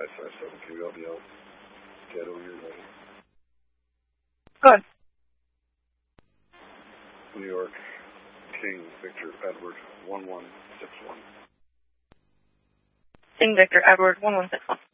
557 QLDL. Ghetto, you're ready. Good. New York, King Victor Edward 1161. King Victor Edward 1161.